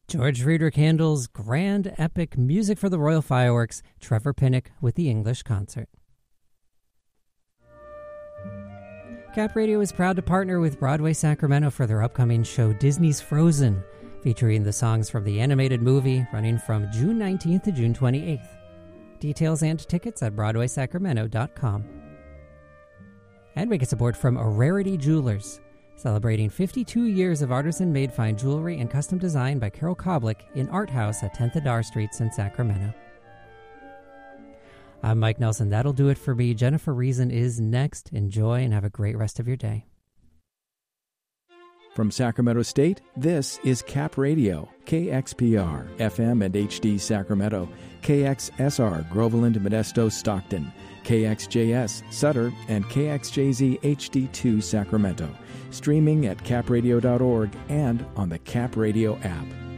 George Friedrich Handel's grand epic Music for the Royal Fireworks, Trevor Pinnock with the English Concert. Cap Radio is proud to partner with Broadway Sacramento for their upcoming show Disney's Frozen, featuring the songs from the animated movie running from June 19th to June 28th. Details and tickets at BroadwaySacramento.com. And we get support from A Rarity Jewelers, celebrating 52 years of artisan-made fine jewelry and custom design by Carol Koblik in Art House at 10th Adar Streets in Sacramento. I'm Mike Nelson. That'll do it for me. Jennifer Reason is next. Enjoy and have a great rest of your day. From Sacramento State, this is Cap Radio, KXPR, FM and HD Sacramento, KXSR, Groveland, Modesto, Stockton, KXJS, Sutter, and KXJZ HD2 Sacramento. Streaming at capradio.org and on the Cap Radio app.